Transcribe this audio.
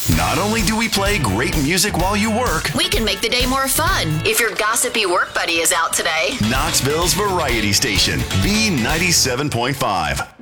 Not only do we play great music while you work, we can make the day more fun if your gossipy work buddy is out today. Knoxville's variety station, B97.5.